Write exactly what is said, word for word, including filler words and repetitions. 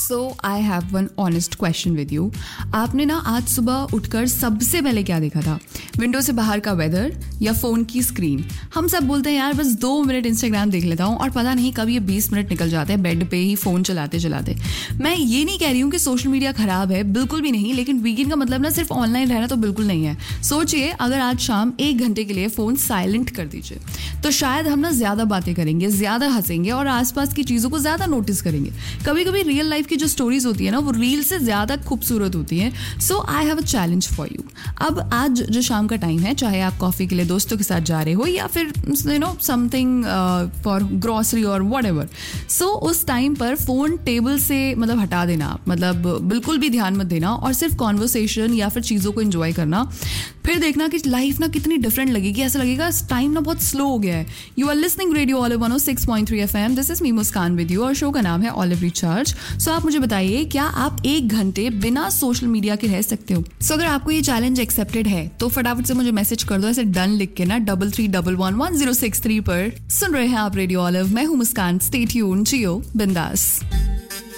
So I have one honest question with you. आपने ना आज सुबह उठकर सबसे पहले क्या देखा था? विंडो से बाहर का वेदर या फ़ोन की स्क्रीन? हम सब बोलते हैं यार बस दो मिनट इंस्टाग्राम देख लेता हूँ, और पता नहीं कब ये बीस मिनट निकल जाते हैं बेड पे ही फ़ोन चलाते चलाते. मैं ये नहीं कह रही हूँ कि सोशल मीडिया ख़राब है, बिल्कुल भी नहीं, लेकिन वीकेंड का मतलब ना सिर्फ ऑनलाइन रहना तो बिल्कुल नहीं है. सोचिए अगर आज शाम एक घंटे के लिए फ़ोन साइलेंट कर दीजिए तो शायद हम ना ज़्यादा बातें करेंगे, ज़्यादा हंसेंगे और आसपास की चीज़ों को ज़्यादा नोटिस करेंगे. कभी कभी रियल लाइफ की जो स्टोरीज होती है ना वो रील से ज़्यादा खूबसूरत होती हैं. सो I have a challenge for you. अब आज जो शाम का टाइम है, चाहे आप कॉफ़ी के लिए दोस्तों के साथ जा रहे हो या फिर you know something for grocery और वट एवर, सो उस टाइम पर फ़ोन टेबल से मतलब हटा देना, मतलब बिल्कुल भी ध्यान मत देना और सिर्फ कॉन्वर्सेशन या फिर चीज़ों को एंजॉय करना. फिर देखना कि लाइफ ना कितनी डिफरेंट लगेगी. ऐसा लगेगा टाइम ना बहुत स्लो हो गया है. You are listening radio olive one O six point three F M. This is me Muskan with you और शो का नाम है ऑलिव रिचार्ज. सो आप मुझे बताइए, क्या आप एक घंटे बिना सोशल मीडिया के रह सकते हो? सो so, अगर आपको ये चैलेंज एक्सेप्टेड है तो फटाफट से मुझे मैसेज कर दो ऐसे डन लिख के ना double three double one one zero six three पर. सुन रहे हैं आप रेडियो ऑलिव, मैं हूँ मुस्कान. स्टे ट्यून्ड, जियो बिंदास.